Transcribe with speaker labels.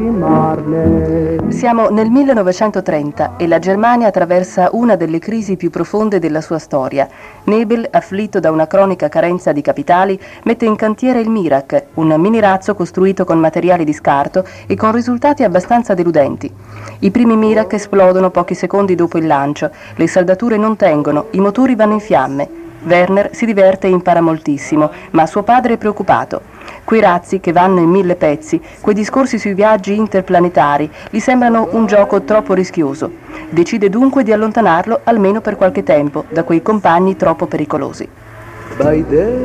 Speaker 1: Siamo nel 1930 e la Germania attraversa una delle crisi più profonde della sua storia. Nebel, afflitto da una cronica carenza di capitali, mette in cantiere il Mirach, un minirazzo costruito con materiali di scarto e con risultati abbastanza deludenti. I primi Mirach esplodono pochi secondi dopo il lancio, le saldature non tengono, i motori vanno in fiamme. Werner si diverte e impara moltissimo, ma suo padre è preoccupato. Quei razzi che vanno in 1000 pezzi, quei discorsi sui viaggi interplanetari, gli sembrano un gioco troppo rischioso. Decide dunque di allontanarlo almeno per qualche tempo da quei compagni troppo pericolosi.